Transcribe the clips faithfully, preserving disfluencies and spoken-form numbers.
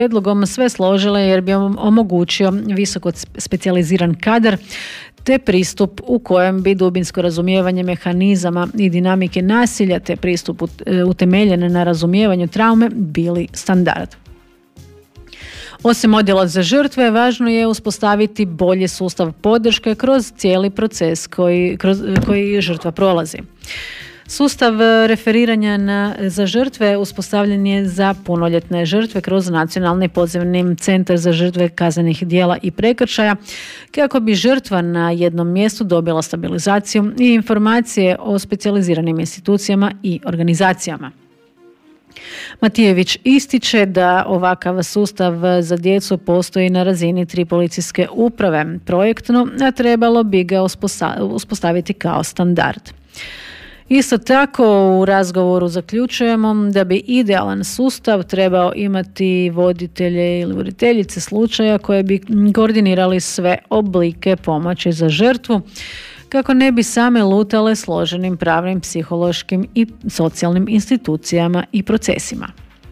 prijedlogom sve složile jer bi omogućio visoko specijaliziran kadar te pristup u kojem bi dubinsko razumijevanje mehanizama i dinamike nasilja te pristup utemeljen na razumijevanju traume bili standard. Osim odjela za žrtve, važno je uspostaviti bolji sustav podrške kroz cijeli proces koji, kroz, koji žrtva prolazi. Sustav referiranja na, za žrtve uspostavljen je za punoljetne žrtve kroz Nacionalni pozivni centar za žrtve kaznenih djela i prekršaja, kako bi žrtva na jednom mjestu dobila stabilizaciju i informacije o specijaliziranim institucijama i organizacijama. Matijević ističe da ovakav sustav za djecu postoji na razini tri policijske uprave projektno, a trebalo bi ga uspostaviti kao standard. Isto tako u razgovoru zaključujemo da bi idealan sustav trebao imati voditelje ili voditeljice slučaja koje bi koordinirali sve oblike pomoći za žrtvu, kako ne bi same lutale složenim pravnim, psihološkim i socijalnim institucijama i procesima.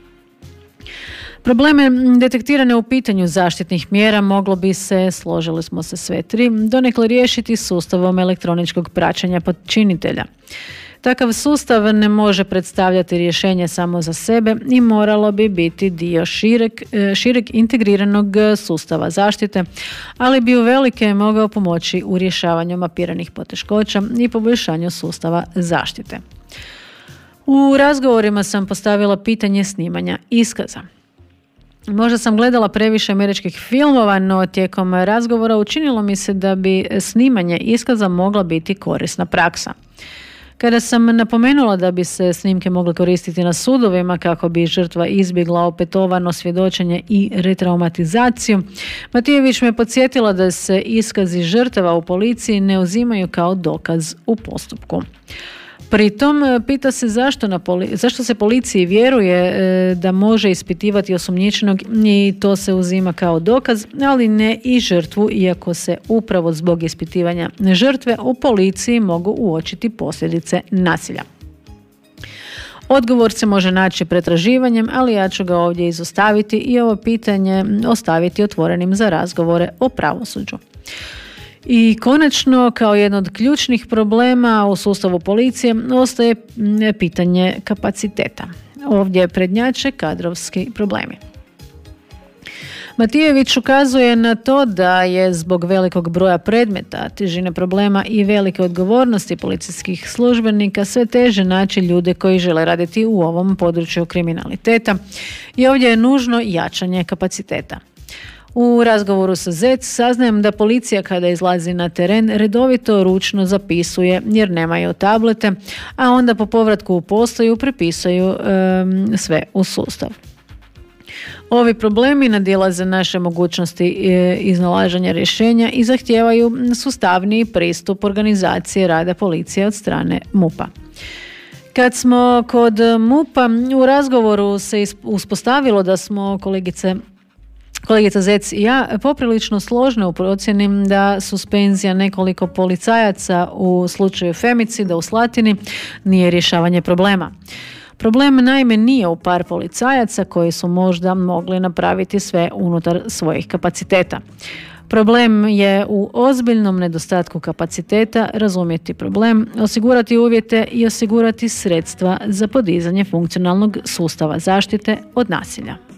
Probleme detektirane u pitanju zaštitnih mjera moglo bi se, složili smo se sve tri, donekle riješiti sustavom elektroničkog praćenja počinitelja. Takav sustav ne može predstavljati rješenje samo za sebe i moralo bi biti dio šireg, šireg integriranog sustava zaštite, ali bi uvelike mogao pomoći u rješavanju mapiranih poteškoća i poboljšanju sustava zaštite. U razgovorima sam postavila pitanje snimanja iskaza. Možda sam gledala previše američkih filmova, no tijekom razgovora učinilo mi se da bi snimanje iskaza mogla biti korisna praksa. Kada sam napomenula da bi se snimke mogle koristiti na sudovima kako bi žrtva izbjegla opetovano svjedočenje i retraumatizaciju, Matijević me podsjetila da se iskazi žrtava u policiji ne uzimaju kao dokaz u postupku. Pritom pita se zašto, na poli- zašto se policiji vjeruje e, da može ispitivati osumnjičenog i to se uzima kao dokaz, ali ne i žrtvu, iako se upravo zbog ispitivanja žrtve u policiji mogu uočiti posljedice nasilja. Odgovor se može naći pretraživanjem, ali ja ću ga ovdje izostaviti i ovo pitanje ostaviti otvorenim za razgovore o pravosuđu. I konačno, kao jedno od ključnih problema u sustavu policije ostaje pitanje kapaciteta. Ovdje prednjače kadrovski problemi. Matijević ukazuje na to da je zbog velikog broja predmeta, težine problema i velike odgovornosti policijskih službenika sve teže naći ljude koji žele raditi u ovom području kriminaliteta i ovdje je nužno jačanje kapaciteta. U razgovoru sa Zec saznajem da policija kada izlazi na teren redovito ručno zapisuje jer nemaju tablete, a onda po povratku u postaju prepisuju um, sve u sustav. Ovi problemi nadilaze naše mogućnosti iznalaženja rješenja i zahtijevaju sustavniji pristup organizacije rada policije od strane MUP-a. Kad smo kod MUP-a u razgovoru se uspostavilo da smo kolegice Kolegica Zec i ja poprilično složne u procjeni da suspenzija nekoliko policajaca u slučaju femicida u Slatini nije rješavanje problema. Problem naime nije u par policajaca koji su možda mogli napraviti sve unutar svojih kapaciteta. Problem je u ozbiljnom nedostatku kapaciteta razumjeti problem, osigurati uvjete i osigurati sredstva za podizanje funkcionalnog sustava zaštite od nasilja.